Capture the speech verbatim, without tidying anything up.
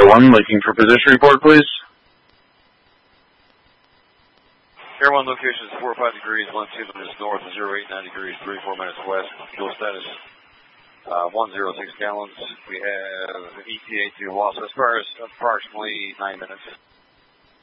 one, looking for position report, please. Air one location is four five degrees, one two minutes north, zero eight nine degrees, three four minutes west. Fuel status uh, one zero six gallons. We have E T A to Los Esperas, approximately nine minutes.